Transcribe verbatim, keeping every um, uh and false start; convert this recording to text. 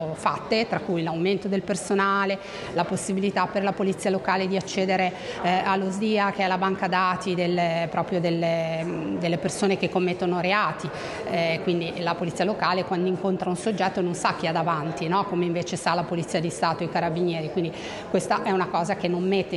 fatte, tra cui l'aumento del personale, la possibilità per la polizia locale di accedere eh, allo S D I A, che è la banca dati del, proprio delle, delle persone che commettono reati, eh, quindi la polizia locale quando incontra un soggetto non sa chi ha davanti, no? Come invece sa la polizia di Stato e i carabinieri, quindi questa è una cosa che non mette